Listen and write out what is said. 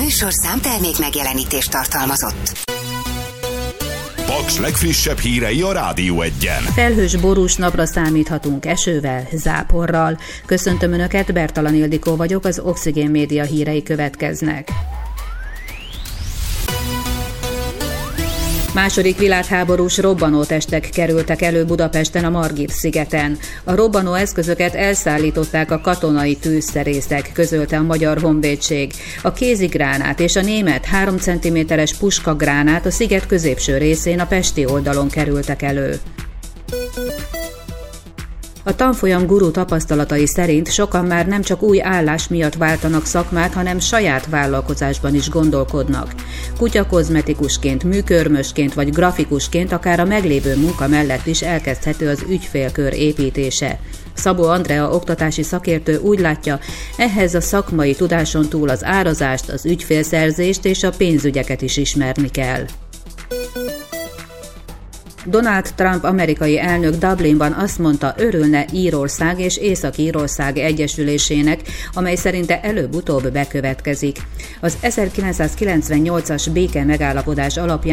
műsorszám termék megjelenítést tartalmazott. Paks legfrissebb hírei a Rádió Egyen. Felhős borús napra számíthatunk esővel, záporral. Köszöntöm Önöket, Bertalan Ildikó vagyok, az Oxigén Média hírei következnek. Második világháborús robbanótestek kerültek elő Budapesten a Margit-szigeten. A robbanó eszközöket elszállították a katonai tűzszerészek, közölte a Magyar Honvédség. A kézigránát és a német 3 cm-es puskagránát a sziget középső részén a pesti oldalon kerültek elő. A tanfolyam guru tapasztalatai szerint sokan már nem csak új állás miatt váltanak szakmát, hanem saját vállalkozásban is gondolkodnak. Kutyakozmetikusként, műkörmösként vagy grafikusként akár a meglévő munka mellett is elkezdhető az ügyfélkör építése. Szabó Andrea oktatási szakértő úgy látja, ehhez a szakmai tudáson túl az árazást, az ügyfélszerzést és a pénzügyeket is ismerni kell. Donald Trump amerikai elnök Dublinban azt mondta, örülne Írország és Észak-Írország egyesülésének, amely szerinte előbb-utóbb bekövetkezik. Az 1998-as béke megállapodás alapján